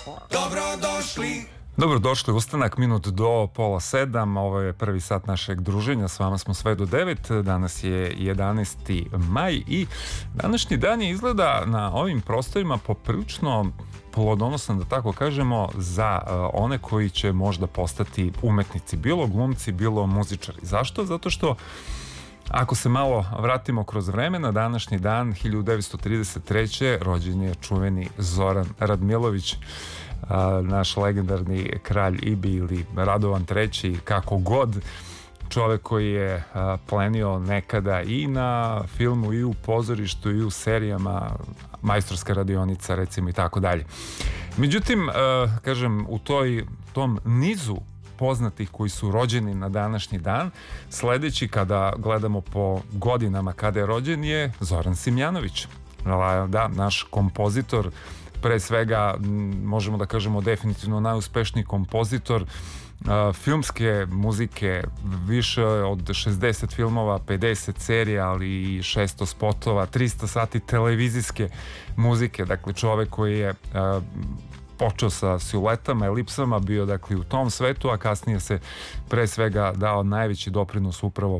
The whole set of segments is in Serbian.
Dobrodošli, ustanak minut do pola 7, ovo je prvi sat našeg druženja, s vama smo sve do 9, danas je 11. maj i današnji dan je izgleda na ovim prostorima poprilično plodonosan, da tako kažemo, za one koji će možda postati umetnici, bilo glumci, bilo muzičari. Zašto? Zato što ako se malo vratimo kroz vreme, na današnji dan 1933. rođen je čuveni Zoran Radmilović, naš legendarni kralj Ibi ili Radovan III, kako god, čovek koji je plenio nekada i na filmu i u pozorištu i u serijama, Majstorska radionica recimo i tako dalje. Međutim, kažem, u tom nizu poznatih koji su rođeni na današnji dan, sledeći kada gledamo po godinama kada je rođen je Zoran Simjanović. Da, naš kompozitor, pre svega možemo da kažemo definitivno najuspešniji kompozitor filmske muzike, više od 60 filmova, 50 serija, ali i 600 spotova, 300 sati televizijske muzike. Dakle, čovek koji je počeo sa siluetama, elipsama, bio dakle u tom svetu, a kasnije se pre svega dao najveći doprinos upravo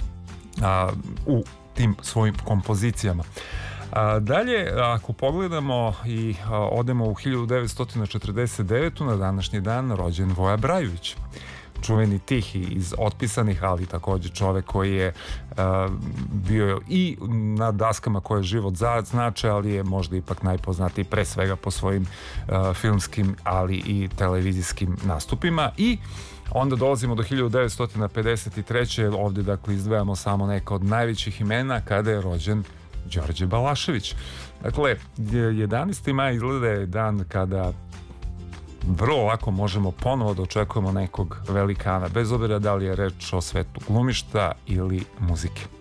u tim svojim kompozicijama. Dalje, ako pogledamo i odemo u 1949. na današnji dan rođen Voja Brajović, čuveni Tihi iz Otpisanih, ali takođe čovek koji je bio i na daskama koje život znače, ali je možda ipak najpoznatiji pre svega po svojim filmskim, ali i televizijskim nastupima. I onda dolazimo do 1953. Ovde dakle izdvajamo samo neka od najvećih imena kada je rođen Đorđe Balašević. Dakle, 11. maj izgleda je dan kada vrlo lako možemo ponovo da očekujemo nekog velikana, bez obzira da li je reč o svetu glumišta ili muzike.